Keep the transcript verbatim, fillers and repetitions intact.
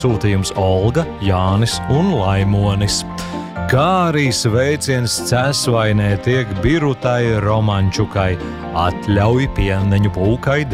Sūtījums Olga, Jānis un Laimonis. Kā arī sveiciens Cēsvainē tiek Birutai Romančukai, atļauj pieneņu pulkai